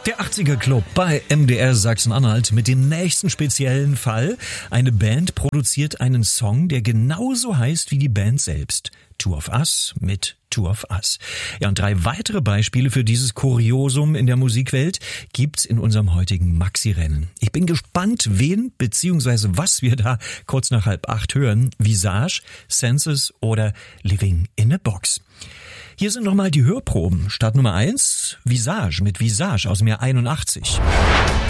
Der 80er Club bei MDR Sachsen-Anhalt mit dem nächsten speziellen Fall. Eine Band produziert einen Song, der genauso heißt wie die Band selbst. Two of Us mit Two of Us. Ja, und 3 weitere Beispiele für dieses Kuriosum in der Musikwelt gibt's in unserem heutigen Maxi-Rennen. Ich bin gespannt, wen bzw. was wir da kurz nach 7:30 hören. Visage, Senses oder Living in a Box. Hier sind nochmal die Hörproben. Start Nummer 1, Visage mit Visage aus dem Jahr 81.